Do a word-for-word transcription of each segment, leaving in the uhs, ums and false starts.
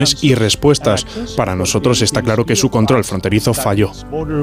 y respuestas. Para nosotros está claro que su control fronterizo falló.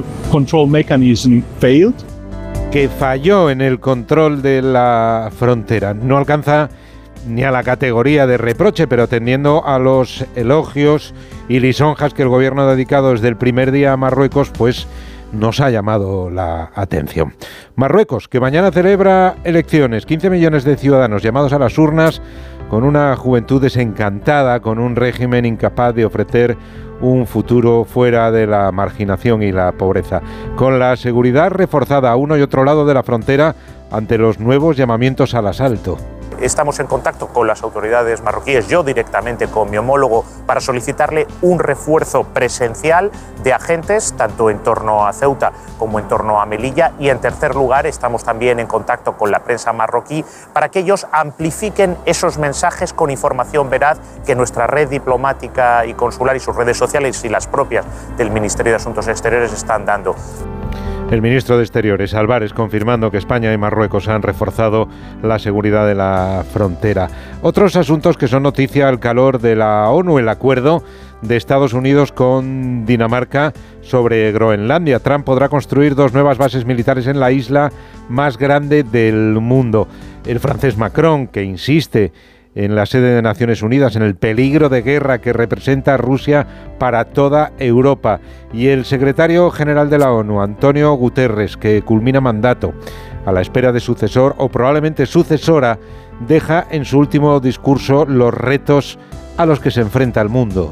Que falló en el control de la frontera. No alcanza ni a la categoría de reproche, pero atendiendo a los elogios y lisonjas que el gobierno ha dedicado desde el primer día a Marruecos, pues nos ha llamado la atención. Marruecos, que mañana celebra elecciones, quince millones de ciudadanos llamados a las urnas, con una juventud desencantada, con un régimen incapaz de ofrecer un futuro fuera de la marginación y la pobreza, con la seguridad reforzada a uno y otro lado de la frontera ante los nuevos llamamientos al asalto. Estamos en contacto con las autoridades marroquíes, yo directamente con mi homólogo, para solicitarle un refuerzo presencial de agentes, tanto en torno a Ceuta como en torno a Melilla. Y en tercer lugar, estamos también en contacto con la prensa marroquí para que ellos amplifiquen esos mensajes con información veraz que nuestra red diplomática y consular y sus redes sociales y las propias del Ministerio de Asuntos Exteriores están dando. El ministro de Exteriores, Álvarez, confirmando que España y Marruecos han reforzado la seguridad de la frontera. Otros asuntos que son noticia al calor de la ONU, el acuerdo de Estados Unidos con Dinamarca sobre Groenlandia. Trump podrá construir dos nuevas bases militares en la isla más grande del mundo. El francés Macron, que insiste en la sede de Naciones Unidas, en el peligro de guerra que representa Rusia para toda Europa. Y el secretario general de la ONU, Antonio Guterres, que culmina mandato a la espera de sucesor o probablemente sucesora, deja en su último discurso los retos a los que se enfrenta el mundo.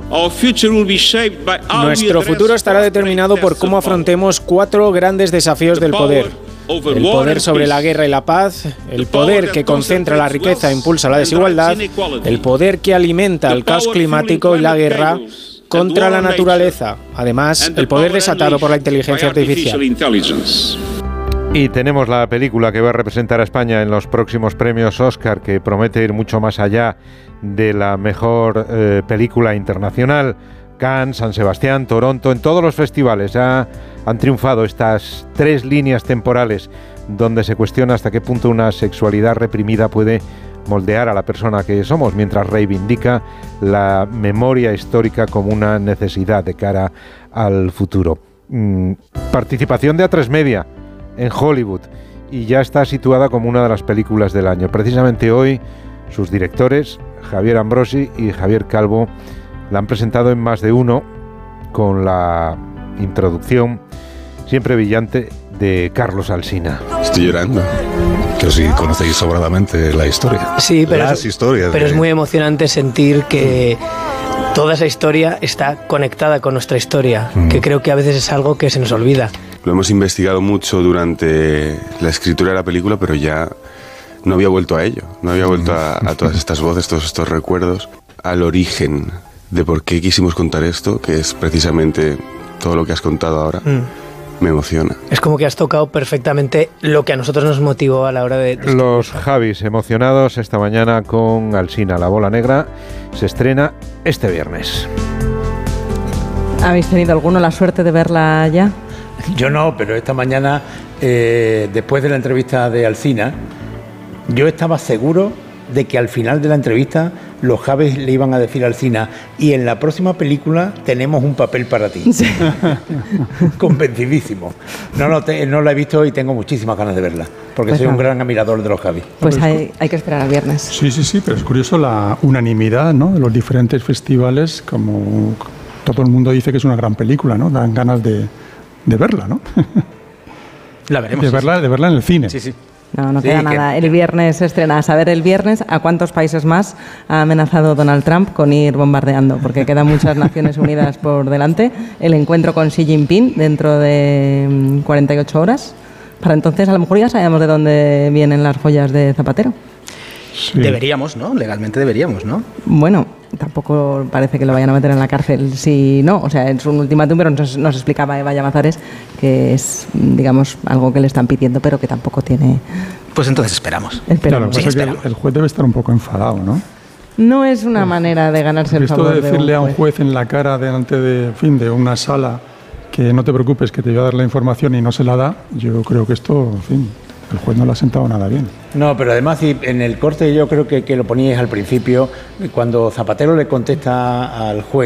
Nuestro futuro estará determinado por cómo afrontemos cuatro grandes desafíos del poder. El poder sobre la guerra y la paz, el poder que concentra la riqueza e impulsa la desigualdad, el poder que alimenta el caos climático y la guerra contra la naturaleza, además el poder desatado por la inteligencia artificial. Y tenemos la película que va a representar a España en los próximos premios Oscar, que promete ir mucho más allá de la mejor eh, película internacional. Cannes, San Sebastián, Toronto, en todos los festivales ya han triunfado estas tres líneas temporales donde se cuestiona hasta qué punto una sexualidad reprimida puede moldear a la persona que somos, mientras reivindica la memoria histórica como una necesidad de cara al futuro. Mm, participación de A tres Media en Hollywood y ya está situada como una de las películas del año. Precisamente hoy sus directores, Javier Ambrosi y Javier Calvo, la han presentado en Más de Uno con la introducción siempre brillante de Carlos Alsina. Estoy llorando, que sí conocéis sobradamente la historia. Sí, pero, Las es, historias pero de... es muy emocionante sentir que toda esa historia está conectada con nuestra historia, mm. que creo que a veces es algo que se nos olvida. Lo hemos investigado mucho durante la escritura de la película, pero ya no había vuelto a ello, no había vuelto a, a todas estas voces, todos estos recuerdos, al origen de por qué quisimos contar esto, que es precisamente todo lo que has contado ahora. Mm. Me emociona. Es como que has tocado perfectamente lo que a nosotros nos motivó a la hora de... de Los Javis emocionados esta mañana con Alsina. La bola negra se estrena este viernes. ¿Habéis tenido alguno la suerte de verla ya? Yo no, pero esta mañana, eh, después de la entrevista de Alsina, yo estaba seguro de que al final de la entrevista los Javis le iban a decir a Alsina: y en la próxima película tenemos un papel para ti. Sí. Convencidísimo. No, no, te, no la he visto y tengo muchísimas ganas de verla, porque pues soy no. un gran admirador de los Javis. Pues hay, hay que esperar al viernes. Sí, sí, sí, pero es curioso la unanimidad, ¿no?, de los diferentes festivales, como todo el mundo dice que es una gran película, ¿no? Dan ganas de, de verla, ¿no? La veremos. De verla, de verla en el cine. Sí, sí. No, no sí, queda nada. Que... El viernes se estrena. A saber el viernes a cuántos países más ha amenazado Donald Trump con ir bombardeando, porque quedan muchas Naciones Unidas por delante. El encuentro con Xi Jinping dentro de cuarenta y ocho horas. Para entonces a lo mejor ya sabemos de dónde vienen las joyas de Zapatero. Sí. Deberíamos, ¿no? Legalmente deberíamos, ¿no? Bueno, tampoco parece que lo vayan a meter en la cárcel si no. O sea, es un ultimátum, pero nos, nos explicaba Eva Llamazares que es, digamos, algo que le están pidiendo, pero que tampoco tiene... Pues entonces esperamos. Esperamos. Claro, sí, que el, el juez debe estar un poco enfadado, ¿no? No es una manera de ganarse el favor de un juez. Esto de decirle a un juez en la cara delante de, en fin, de una sala que no te preocupes, que te voy a dar la información y no se la da, yo creo que esto, en fin... El juez no le ha sentado nada bien. No, pero además en el corte yo creo que, que lo poníais al principio, cuando Zapatero le contesta al juez